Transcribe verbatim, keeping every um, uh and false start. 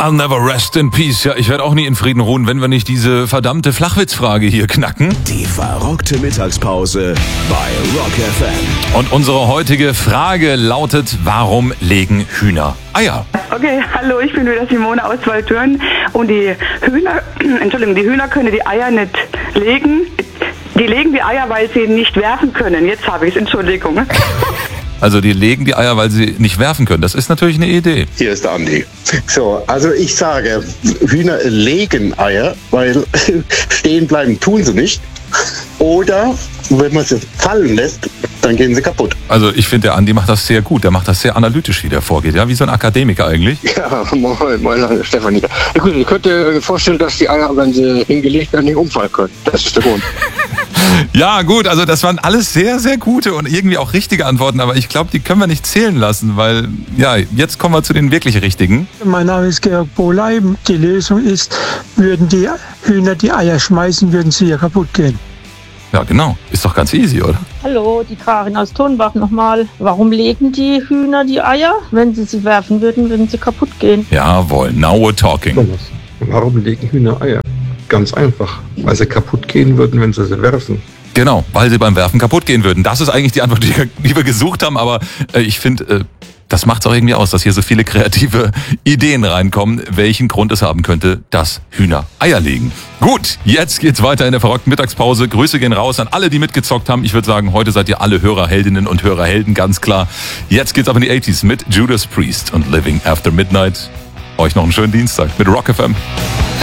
I'll never rest in peace. Ja, ich werde auch nie in Frieden ruhen, wenn wir nicht diese verdammte Flachwitzfrage hier knacken. Die verrückte Mittagspause bei Rock F M. Und unsere heutige Frage lautet, warum legen Hühner Eier? Okay, hallo, ich bin wieder Simone aus Waldthürn und die Hühner, Entschuldigung, die Hühner können die Eier nicht legen. Die legen die Eier, weil sie nicht werfen können. Jetzt habe ich es, Entschuldigung. Also die legen die Eier, weil sie nicht werfen können. Das ist natürlich eine Idee. Hier ist der Andi. So, also ich sage, Hühner legen Eier, weil stehen bleiben tun sie nicht. Oder wenn man sie fallen lässt, dann gehen sie kaputt. Also ich finde, der Andi macht das sehr gut. Der macht das sehr analytisch, wie der vorgeht. Ja, wie so ein Akademiker eigentlich. Ja, moin, moin, Stefanie. Ja, gut, ich könnte vorstellen, dass die Eier, wenn sie hingelegt werden, nicht umfallen können. Das ist der Grund. Ja, gut, also das waren alles sehr, sehr gute und irgendwie auch richtige Antworten, aber ich glaube, die können wir nicht zählen lassen, weil, ja, jetzt kommen wir zu den wirklich richtigen. Mein Name ist Georg Bohley. Die Lösung ist, würden die Hühner die Eier schmeißen, würden sie ja kaputt gehen. Ja, genau. Ist doch ganz easy, oder? Hallo, die Karin aus Tonbach nochmal. Warum legen die Hühner die Eier? Wenn sie sie werfen würden, würden sie kaputt gehen. Jawohl, now we're talking. Thomas, warum legen Hühner Eier? Ganz einfach, weil sie kaputt gehen würden, wenn sie sie werfen. Genau, weil sie beim Werfen kaputt gehen würden. Das ist eigentlich die Antwort, die wir gesucht haben, aber äh, ich finde, äh, das macht es auch irgendwie aus, dass hier so viele kreative Ideen reinkommen, welchen Grund es haben könnte, dass Hühner Eier legen. Gut, jetzt geht's weiter in der verrückten Mittagspause. Grüße gehen raus an alle, die mitgezockt haben. Ich würde sagen, heute seid ihr alle Hörerheldinnen und Hörerhelden, ganz klar. Jetzt geht's aber in die achtziger mit Judas Priest und Living After Midnight. Euch noch einen schönen Dienstag mit Rock F M.